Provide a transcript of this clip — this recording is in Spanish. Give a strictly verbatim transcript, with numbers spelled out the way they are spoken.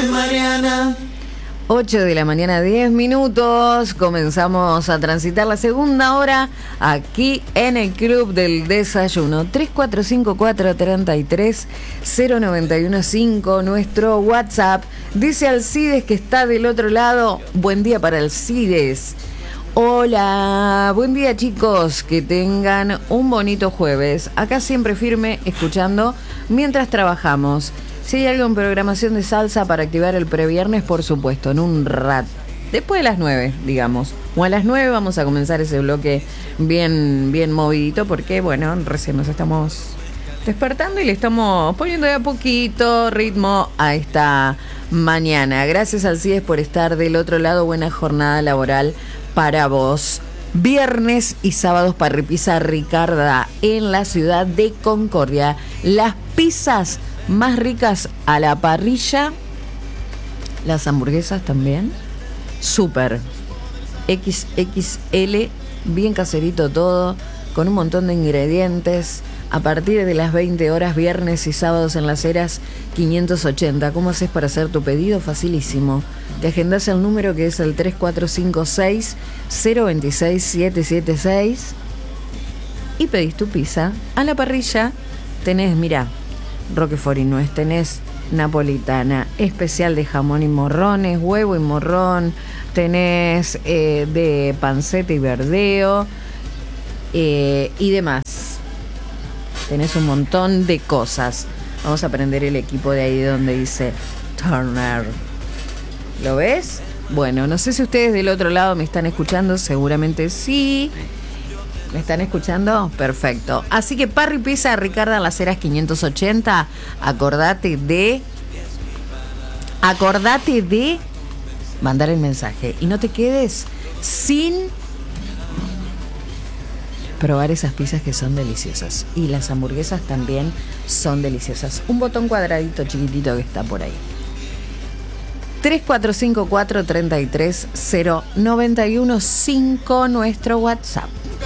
es Mariana. ocho de la mañana, diez minutos. Comenzamos a transitar la segunda hora aquí en el Club del Desayuno. tres cuatro cinco cuatro tres tres cero nueve uno cinco, nuestro WhatsApp. Dice Alcides que está del otro lado. Buen día para Alcides. Hola, buen día chicos, que tengan un bonito jueves. Acá siempre firme, escuchando mientras trabajamos. Si hay algo en programación de salsa para activar el previernes, por supuesto, en un rato. Después de las nueve, digamos. O a las nueve vamos a comenzar ese bloque bien, bien movidito, porque, bueno, recién nos estamos despertando y le estamos poniendo de a poquito ritmo a esta mañana. Gracias, Alcides, por estar del otro lado. Buena jornada laboral para vos. Viernes y sábados Parripizza Ricarda en la ciudad de Concordia. Las pizzas más ricas a la parrilla, las hamburguesas también, súper equis equis ele, bien caserito todo, con un montón de ingredientes, a partir de las veinte horas, viernes y sábados en Las Heras quinientos ochenta. ¿Cómo haces para hacer tu pedido? Facilísimo. Te agendás el número que es el tres cuatro cinco seis cero dos seis siete siete seis y pedís tu pizza a la parrilla. Tenés, mirá, roquefort y nuez, tenés napolitana, especial de jamón y morrones, huevo y morrón, tenés eh, de panceta y verdeo eh, y demás. Tenés un montón de cosas. Vamos a prender el equipo de ahí donde dice Turner. ¿Lo ves? Bueno, no sé si ustedes del otro lado me están escuchando, seguramente sí. ¿Me están escuchando? Perfecto. Así que Parripizza Ricarda en Las Heras quinientos ochenta. Acordate de... Acordate de mandar el mensaje. Y no te quedes sin probar esas pizzas que son deliciosas. Y las hamburguesas también son deliciosas. Un botón cuadradito chiquitito que está por ahí. tres cuatro cinco cuatro tres tres cero nueve uno cinco, nuestro WhatsApp.